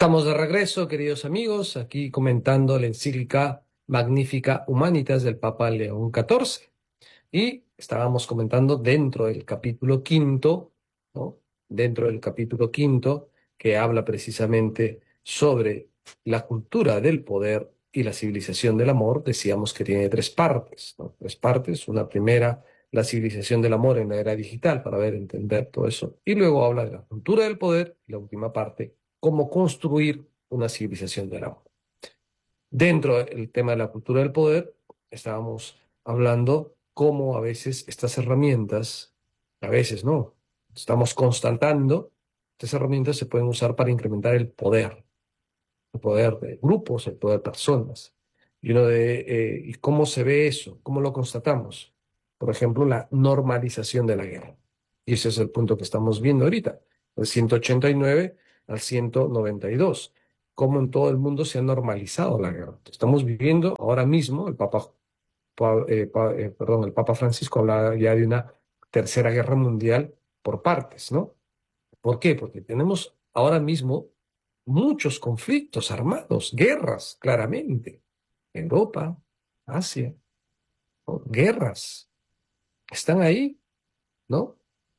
Estamos de regreso, queridos amigos, aquí comentando la encíclica Magnifica Humanitas del Papa León XIV. Y estábamos comentando dentro del capítulo quinto, ¿no? Dentro del capítulo quinto, que habla precisamente sobre la cultura del poder y la civilización del amor. Decíamos que tiene tres partes, ¿no? Tres partes. Una primera, la civilización del amor en la era digital, para ver, entender todo eso. Y luego habla de la cultura del poder y la última parte, cómo construir una civilización del amor. Dentro del tema de la cultura del poder, estábamos hablando cómo a veces estas herramientas, a veces no, estamos constatando, estas herramientas se pueden usar para incrementar el poder de grupos, el poder de personas. ¿Y cómo se ve eso? ¿Cómo lo constatamos? Por ejemplo, la normalización de la guerra. Y ese es el punto que estamos viendo ahorita, del 189 al 192. Cómo en todo el mundo se ha normalizado la guerra. Estamos viviendo ahora mismo, el Papa Francisco habla ya de una tercera guerra mundial por partes, ¿no? ¿Por qué? Porque tenemos ahora mismo muchos conflictos armados, guerras, claramente. Europa, Asia, ¿no? Guerras. Están ahí, ¿no?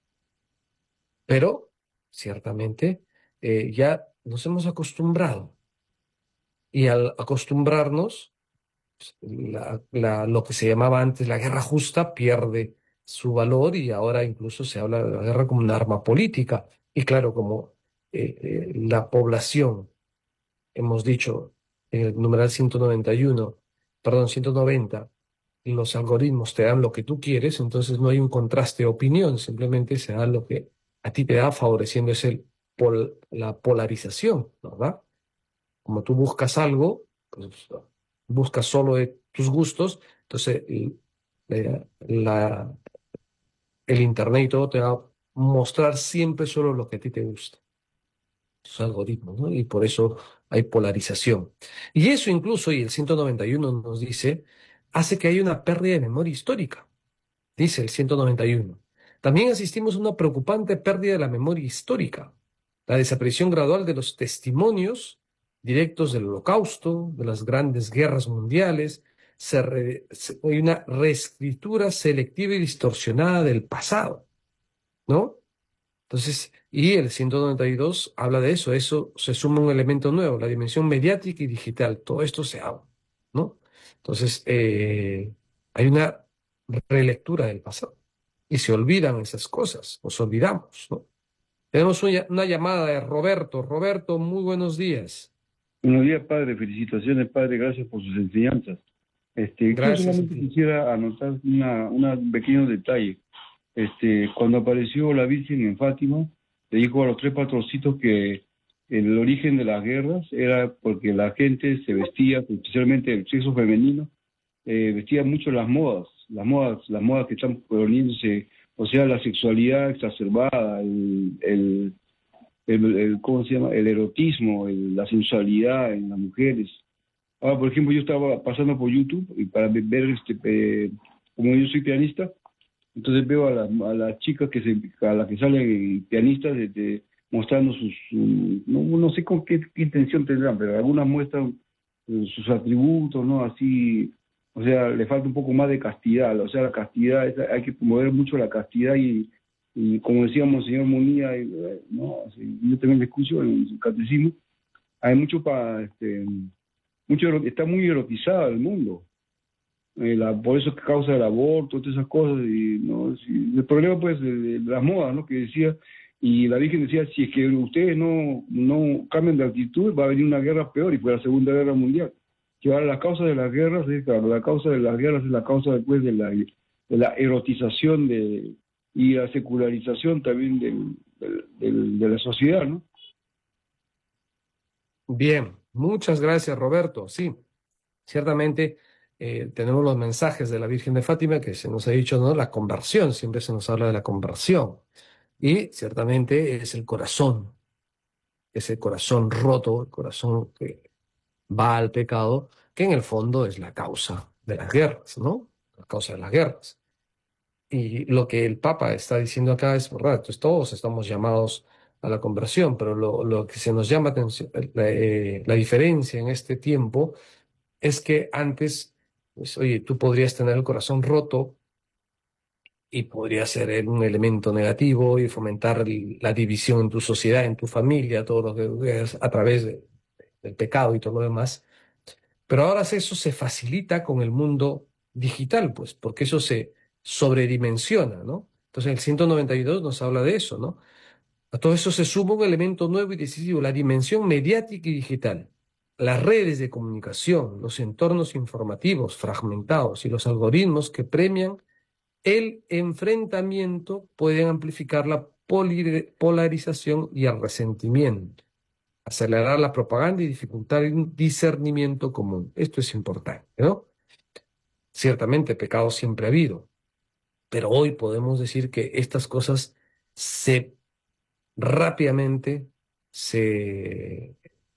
Pero ciertamente ya nos hemos acostumbrado. Y al acostumbrarnos, lo que se llamaba antes la guerra justa pierde su valor y ahora incluso se habla de la guerra como un arma política. Y claro, como la población, hemos dicho en el numeral 191, perdón, 190, los algoritmos te dan lo que tú quieres, entonces no hay un contraste de opinión, simplemente se da lo que a ti te da favoreciendo es la polarización, ¿verdad? Como tú buscas algo, pues buscas solo de tus gustos, entonces el Internet y todo te va a mostrar siempre solo lo que a ti te gusta. Sus algoritmos, ¿no? Y por eso hay polarización. Y eso incluso, y el 191 nos dice, hace que haya una pérdida de memoria histórica, dice el 191. También asistimos a una preocupante pérdida de la memoria histórica, la desaparición gradual de los testimonios directos del Holocausto, de las grandes guerras mundiales, hay una reescritura selectiva y distorsionada del pasado, ¿no? Entonces, y el 192 habla de eso se suma un elemento nuevo, la dimensión mediática y digital, todo esto se habla, ¿no? Entonces, hay una relectura del pasado y se olvidan esas cosas, nos olvidamos, ¿no? Tenemos una llamada de Roberto. Roberto, muy buenos días. Buenos días, padre. Felicitaciones, padre. Gracias por sus enseñanzas. Yo Gracias a solamente ti. quisiera anotar un pequeño detalle. Cuando apareció la Virgen en Fátima, le dijo a los tres patrocitos que el origen de las guerras era porque la gente se vestía, especialmente el sexo femenino, vestía mucho las modas que están poniéndose, o sea, la sexualidad exacerbada, ¿cómo se llama? El erotismo, la sensualidad en las mujeres. Ahora, por ejemplo, yo estaba pasando por YouTube y para ver, como yo soy pianista, entonces veo a las chicas a las que salen pianistas mostrando no sé con qué intención tendrán, pero algunas muestran sus atributos, ¿no? Así, o sea, le falta un poco más de castidad, o sea, la castidad, hay que promover mucho la castidad y como decíamos, señor Munía, ¿no? Así, yo también le escucho en su catecismo, hay mucho está muy erotizado el mundo. Por eso que causa el aborto, todas esas cosas, y no, el problema pues de las modas, ¿no? Que decía, y la Virgen decía, si es que ustedes no cambian de actitud, va a venir una guerra peor, y fue la Segunda Guerra Mundial. Que ahora la causa de las guerras, claro, la causa de las guerras es la causa después de la erotización y la secularización también de la sociedad, ¿no? Bien, muchas gracias, Roberto. Sí, ciertamente tenemos los mensajes de la Virgen de Fátima que se nos ha dicho, ¿no? La conversión, siempre se nos habla de la conversión. Y ciertamente es el corazón, ese corazón roto, el corazón que va al pecado, que en el fondo es la causa de las guerras, ¿no? La causa de las guerras. Y lo que el Papa está diciendo acá es verdad, entonces todos estamos llamados a la conversión, pero lo que se nos llama atención, la diferencia en este tiempo es que antes, pues, oye, tú podrías tener el corazón roto y podría ser un elemento negativo y fomentar la división en tu sociedad, en tu familia, todo lo que veas a través del pecado y todo lo demás. Pero ahora eso se facilita con el mundo digital, pues, porque eso se sobredimensiona, ¿no? Entonces el 192 nos habla de eso, ¿no? A todo eso se suma un elemento nuevo y decisivo, la dimensión mediática y digital. Las redes de comunicación, los entornos informativos fragmentados y los algoritmos que premian el enfrentamiento pueden amplificar la polarización y el resentimiento, acelerar la propaganda y dificultar el discernimiento común. Esto es importante, ¿no? Ciertamente, pecado siempre ha habido, pero hoy podemos decir que estas cosas se rápidamente se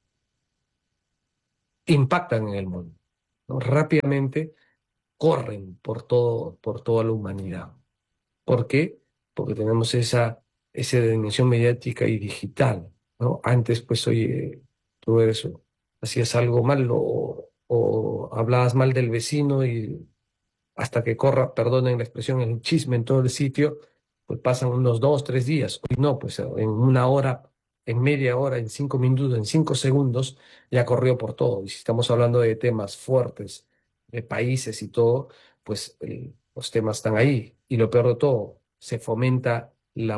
impactan en el mundo, ¿no? Rápidamente corren por toda la humanidad. ¿Por qué? Porque tenemos esa dimensión mediática y digital, ¿no? Antes, pues, oye, tú hacías algo mal o hablabas mal del vecino y hasta que corra, perdonen la expresión, el chisme en todo el sitio, pues pasan unos 2, 3 días. Hoy no, pues en una hora, en media hora, en 5 minutos, en 5 segundos, ya corrió por todo. Y si estamos hablando de temas fuertes, de países y todo, pues los temas están ahí. Y lo peor de todo, se fomenta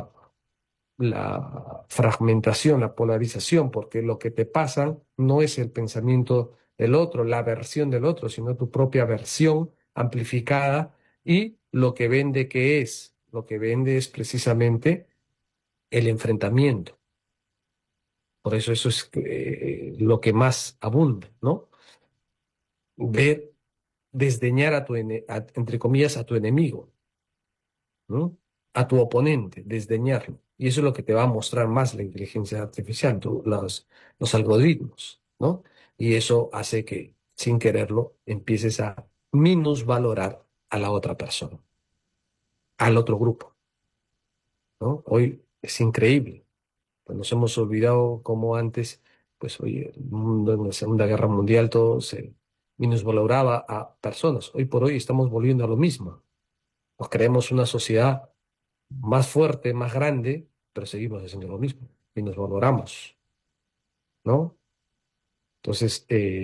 la fragmentación, la polarización, porque lo que te pasa no es el pensamiento del otro, la versión del otro, sino tu propia versión amplificada y lo que vende que es, lo que vende es precisamente el enfrentamiento. Por eso es lo que más abunda, ¿no? Ver, desdeñar entre comillas, a tu enemigo, ¿no? A tu oponente, desdeñarlo. Y eso es lo que te va a mostrar más la inteligencia artificial, los algoritmos, ¿no? Y eso hace que, sin quererlo, empieces a minusvalorar a la otra persona, al otro grupo, ¿no? Hoy es increíble. Pues nos hemos olvidado cómo antes, pues oye, el mundo en la Segunda Guerra Mundial todo se minusvaloraba a personas. Hoy por hoy estamos volviendo a lo mismo. Nos creemos una sociedad más fuerte, más grande, pero seguimos haciendo lo mismo y nos valoramos, ¿no? Entonces,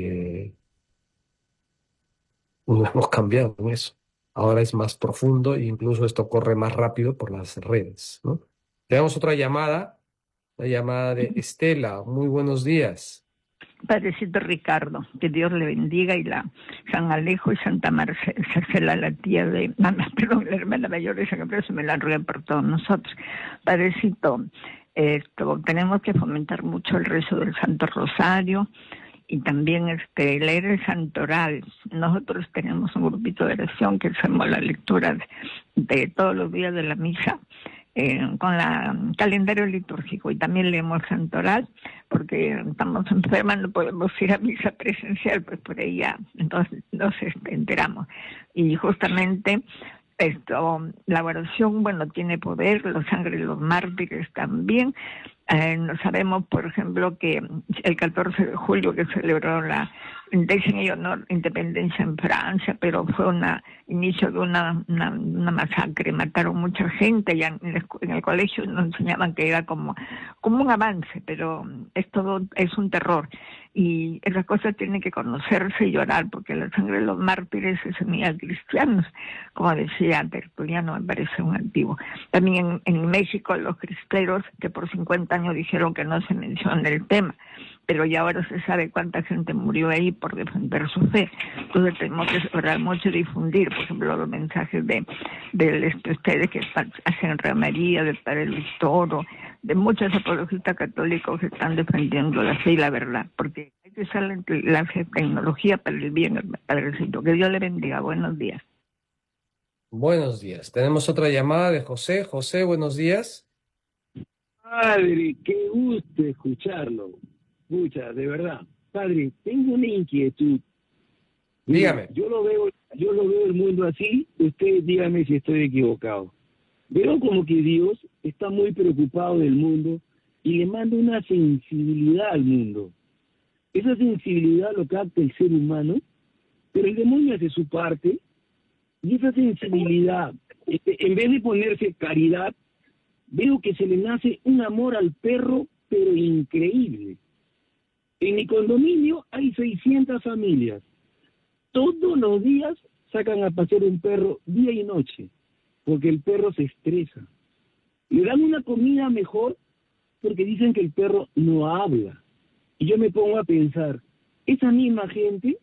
no hemos cambiado en eso. Ahora es más profundo e incluso esto corre más rápido por las redes, ¿no? Tenemos otra llamada, la llamada de Estela. Muy buenos días. Padrecito Ricardo, que Dios le bendiga, y la San Alejo y Santa Marcela, la tía de, perdón, la hermana mayor de San Gabriel, se me la ruega por todos nosotros. Padrecito, tenemos que fomentar mucho el rezo del Santo Rosario y también leer el Santoral. Nosotros tenemos un grupito de oración que hacemos la lectura de todos los días de la misa, con el calendario litúrgico, y también leemos Santoral porque estamos enfermas, no podemos ir a misa presencial, pues por ahí ya entonces nos enteramos. Y justamente la oración, bueno, tiene poder, los sangre de los mártires también. Sabemos, por ejemplo, que el 14 de julio que celebró dicen ellos, ¿no?, independencia en Francia, pero fue inicio de una masacre, mataron mucha gente, ya en el colegio nos enseñaban que era como un avance, pero es un terror. Y esas cosas tienen que conocerse y llorar, porque la sangre de los mártires es semilla de cristianos, como decía Tertuliano, me parece un antiguo. También en México los cristeros, que por 50 años dijeron que no se menciona el tema, pero ya ahora se sabe cuánta gente murió ahí por defender su fe. Entonces tenemos que orar mucho y difundir, por ejemplo, los mensajes de ustedes que hacen Romería, del Padre Luis Toro, de muchos apologistas católicos que están defendiendo la fe y la verdad, porque hay que usar la tecnología para el bien, Padrecito. Que Dios le bendiga. Buenos días. Buenos días. Tenemos otra llamada de José. José, buenos días. Padre, qué gusto escucharlo. Mucha, de verdad. Padre, tengo una inquietud. Dígame. Yo lo veo el mundo así, usted dígame si estoy equivocado. Veo como que Dios está muy preocupado del mundo y le manda una sensibilidad al mundo. Esa sensibilidad lo capta el ser humano, pero el demonio hace su parte, y esa sensibilidad, en vez de ponerse caridad, veo que se le nace un amor al perro, pero increíble. En mi condominio hay 600 familias. Todos los días sacan a pasear un perro día y noche, porque el perro se estresa. Le dan una comida mejor porque dicen que el perro no habla. Y yo me pongo a pensar, esa misma gente,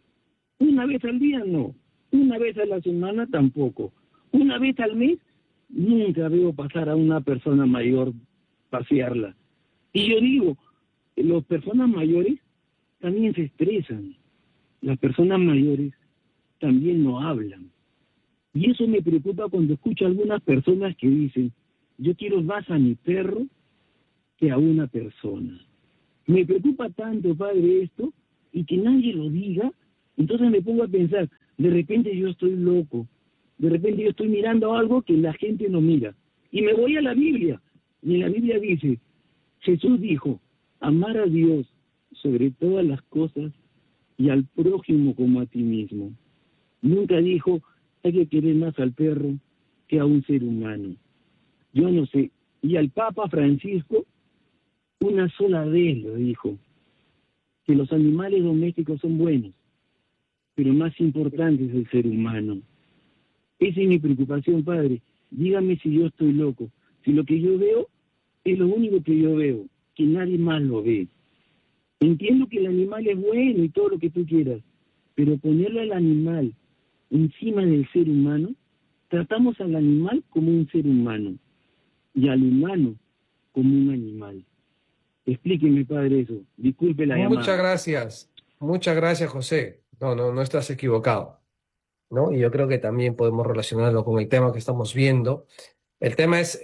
una vez al día no, una vez a la semana tampoco, una vez al mes nunca veo pasar a una persona mayor pasearla. Y yo digo, las personas mayores también se estresan, las personas mayores también no hablan. Y eso me preocupa cuando escucho a algunas personas que dicen, yo quiero más a mi perro que a una persona. Me preocupa tanto, padre, esto, y que nadie lo diga. Entonces me pongo a pensar, de repente yo estoy loco, de repente yo estoy mirando algo que la gente no mira. Y me voy a la Biblia, y en la Biblia dice, Jesús dijo, amar a Dios sobre todas las cosas y al prójimo como a ti mismo. Nunca dijo, hay que querer más al perro que a un ser humano. Yo no sé. Y al Papa Francisco, una sola vez lo dijo, que los animales domésticos son buenos, pero más importante es el ser humano. Esa es mi preocupación, padre. Dígame si yo estoy loco, si lo que yo veo es lo único que yo veo, que nadie más lo ve. Entiendo que el animal es bueno y todo lo que tú quieras, pero ponerle al animal encima del ser humano, tratamos al animal como un ser humano y al humano como un animal. Explíqueme, padre, eso. Disculpe la llamada. Muchas gracias, José. No estás equivocado, ¿no? Y yo creo que también podemos relacionarlo con el tema que estamos viendo. El tema es,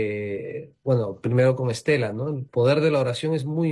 bueno, primero con Estela, ¿no? El poder de la oración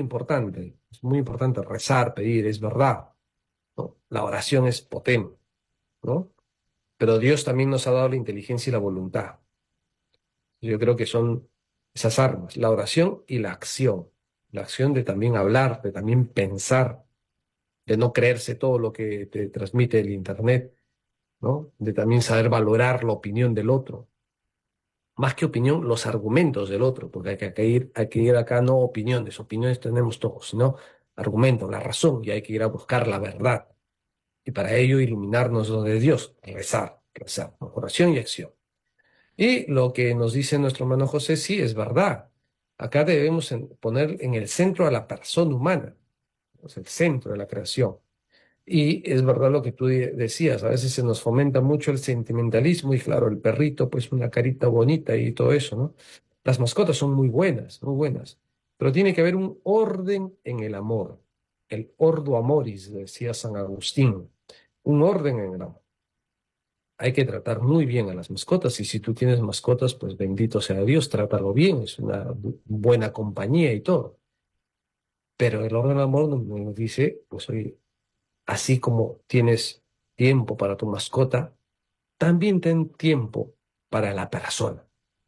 es muy importante rezar, pedir, es verdad, ¿no? La oración es potente, ¿no? Pero Dios también nos ha dado la inteligencia y la voluntad. Yo creo que son esas armas, la oración y la acción de también hablar, de también pensar, de no creerse todo lo que te transmite el Internet, ¿no? De también saber valorar la opinión del otro más que opinión, los argumentos del otro, porque hay que ir acá no opiniones, opiniones tenemos todos, sino argumentos, la razón, y hay que ir a buscar la verdad. Y para ello iluminarnos de Dios, rezar, ¿no? Oración y acción. Y lo que nos dice nuestro hermano José, sí, es verdad. Acá debemos poner en el centro a la persona humana, es el centro de la creación. Y es verdad lo que tú decías, a veces se nos fomenta mucho el sentimentalismo y claro, el perrito, pues una carita bonita y todo eso, ¿no? Las mascotas son muy buenas, pero tiene que haber un orden en el amor, el ordo amoris, decía San Agustín, un orden en el amor. Hay que tratar muy bien a las mascotas y si tú tienes mascotas, pues bendito sea Dios, trátalo bien, es una buena compañía y todo. Pero el orden del amor nos dice, pues oye, así como tienes tiempo para tu mascota, también ten tiempo para la persona.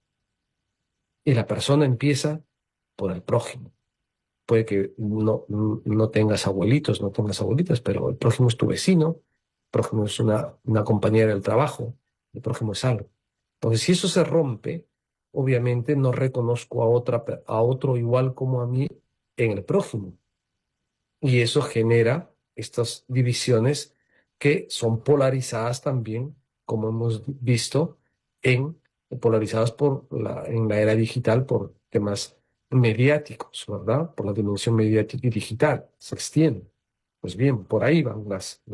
Y la persona empieza por el prójimo. Puede que no tengas abuelitos, no tengas abuelitas, pero el prójimo es tu vecino, el prójimo es una compañera del trabajo, el prójimo es algo. Entonces, si eso se rompe, obviamente no reconozco a otro igual como a mí en el prójimo. Y eso genera estas divisiones que son polarizadas también, como hemos visto, polarizadas en la era digital por temas mediáticos, ¿verdad? Por la dimensión mediática y digital, se extiende. Pues bien, por ahí van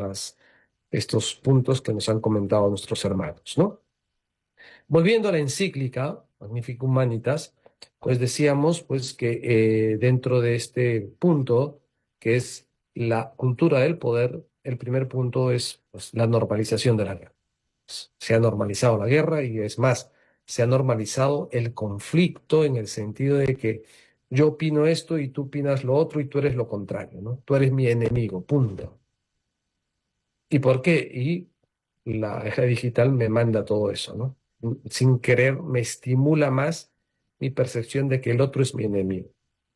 estos puntos que nos han comentado nuestros hermanos, ¿no? Volviendo a la encíclica Magnifica Humanitas, pues decíamos pues que dentro de este punto, que es la cultura del poder, el primer punto es pues, la normalización de la guerra. Se ha normalizado la guerra y es más, se ha normalizado el conflicto en el sentido de que yo opino esto y tú opinas lo otro y tú eres lo contrario, ¿no? Tú eres mi enemigo, punto. ¿Y por qué? Y la era digital me manda todo eso, ¿no? Sin querer me estimula más mi percepción de que el otro es mi enemigo.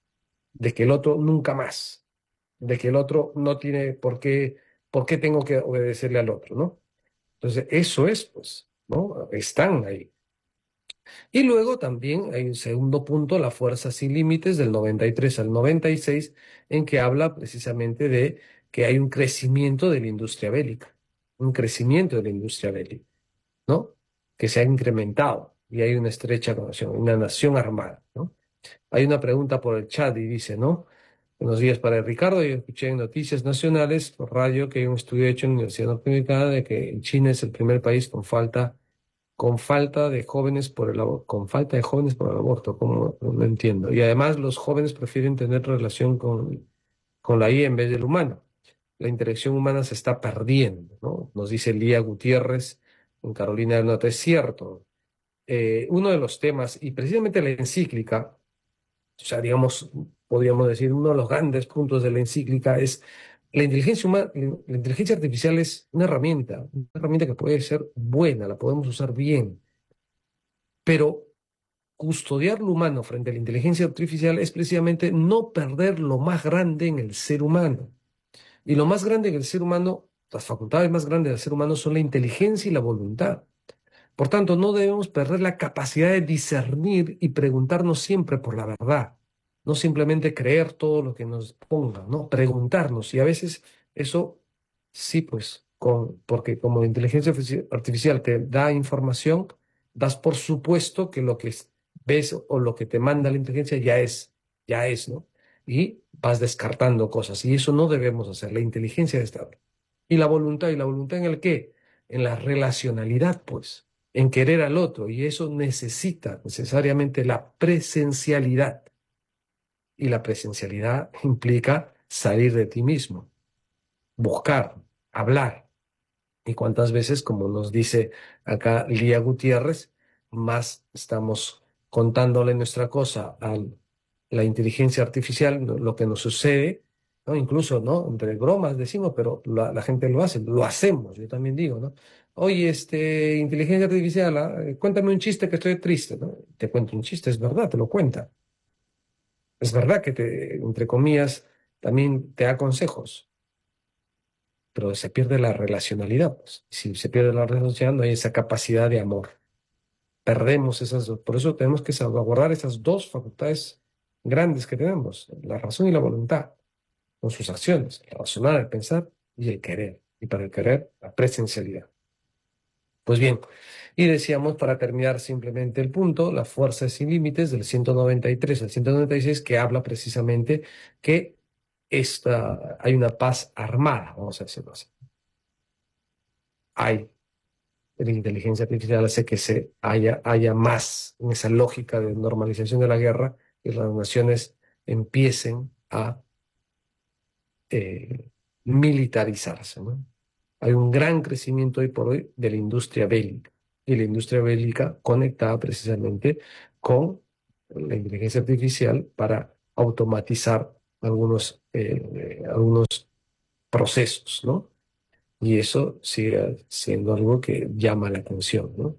de que el otro nunca más, de que el otro no tiene por qué tengo que obedecerle al otro, ¿no? Entonces, eso es, pues, ¿no? Están ahí. Y luego también hay un segundo punto, la fuerza sin límites, del 93 al 96, en que habla precisamente de que hay un crecimiento de la industria bélica, un crecimiento de la industria bélica, ¿no? Que se ha incrementado y hay una estrecha conexión, una nación armada, ¿no? Hay una pregunta por el chat y dice, ¿no? Buenos días para Ricardo. Yo escuché en Noticias Nacionales por radio que hay un estudio hecho en la Universidad Norteamericana de que China es el primer país con falta de jóvenes por con falta de jóvenes por el aborto, como no entiendo. Y además los jóvenes prefieren tener relación con la IA en vez del humano. La interacción humana se está perdiendo, ¿no? Nos dice Lía Gutiérrez en Carolina del Norte. Es cierto. Uno de los temas, y precisamente la encíclica, o sea, digamos, podríamos decir, uno de los grandes puntos de la encíclica es la inteligencia humana, la inteligencia artificial es una herramienta que puede ser buena, la podemos usar bien, pero custodiar lo humano frente a la inteligencia artificial es precisamente no perder lo más grande en el ser humano. Y lo más grande en el ser humano, las facultades más grandes del ser humano son la inteligencia y la voluntad. Por tanto, no debemos perder la capacidad de discernir y preguntarnos siempre por la verdad, no simplemente creer todo lo que nos pongan, ¿no? Preguntarnos. Y a veces eso, sí, pues, porque como la inteligencia artificial te da información, das por supuesto que lo que ves o lo que te manda la inteligencia ya es, ¿no? Y vas descartando cosas. Y eso no debemos hacer. La inteligencia de estar. ¿Y la voluntad en el qué? En la relacionalidad, pues en querer al otro, y eso necesita necesariamente la presencialidad. Y la presencialidad implica salir de ti mismo, buscar, hablar. Y cuántas veces, como nos dice acá Lía Gutiérrez, más estamos contándole nuestra cosa a la inteligencia artificial, lo que nos sucede, ¿no? Incluso, ¿no? Entre bromas decimos, pero la gente lo hace, lo hacemos, yo también digo, ¿no? Oye, inteligencia artificial, cuéntame un chiste que estoy triste, ¿no? Te cuento un chiste, es verdad, te lo cuenta. Es verdad que entre comillas, también te da consejos, pero se pierde la relacionalidad, pues. Si se pierde la relacionalidad, no hay esa capacidad de amor. Perdemos esas dos. Por eso tenemos que salvaguardar esas dos facultades grandes que tenemos, la razón y la voluntad, con sus acciones, el razonar, el pensar y el querer. Y para el querer, la presencialidad. Pues bien, y decíamos para terminar simplemente el punto, la fuerza sin límites del 193 al 196 que habla precisamente que hay una paz armada, vamos a decirlo así. Hay la inteligencia artificial hace que haya más en esa lógica de normalización de la guerra y las naciones empiecen a militarizarse, ¿no? Hay un gran crecimiento hoy por hoy de la industria bélica y la industria bélica conectada precisamente con la inteligencia artificial para automatizar algunos procesos, ¿no? Y eso sigue siendo algo que llama la atención, ¿no?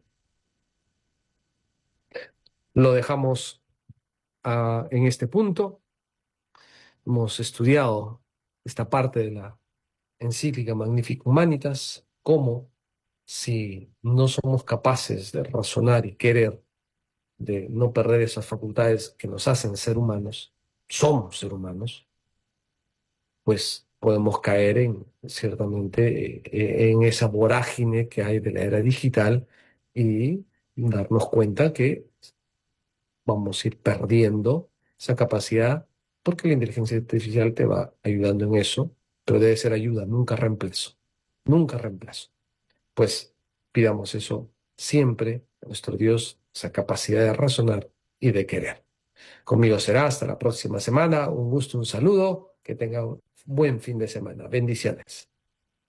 Lo dejamos en este punto. Hemos estudiado esta parte de la encíclica Magnifica Humanitas, cómo si no somos capaces de razonar y querer, de no perder esas facultades que nos hacen ser humanos, somos ser humanos, pues podemos caer ciertamente en esa vorágine que hay de la era digital y darnos cuenta que vamos a ir perdiendo esa capacidad porque la inteligencia artificial te va ayudando en eso, pero debe ser ayuda, nunca reemplazo, nunca reemplazo. Pues pidamos eso siempre a nuestro Dios, esa capacidad de razonar y de querer. Conmigo será hasta la próxima semana. Un gusto, un saludo, que tenga un buen fin de semana. Bendiciones.